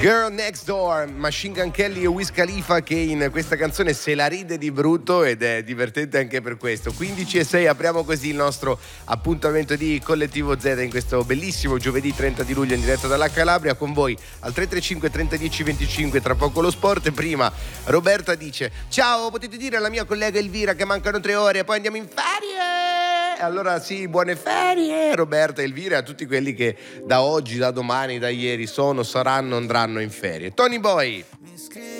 Girl Next Door, Machine Gun Kelly e Wiz Khalifa, che in questa canzone se la ride di brutto ed è divertente anche per questo. 15:06, apriamo così il nostro appuntamento di Collettivo Z in questo bellissimo giovedì 30 di luglio in diretta dalla Calabria con voi al 335 30 10 25. Tra poco lo sport. Prima Roberta dice: ciao, potete dire alla mia collega Elvira che mancano 3 ore e poi andiamo in ferie? Allora sì, buone ferie Roberta, Elvira e a tutti quelli che da oggi, da domani, da ieri sono, saranno, andranno in ferie. Tony Boy. Mi